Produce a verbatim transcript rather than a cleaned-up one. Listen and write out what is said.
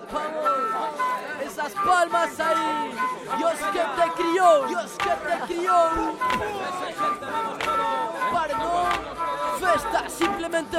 Vamos, esas palmas ahí. Dios que te crió, Dios que te crió. Para no, festa, simplemente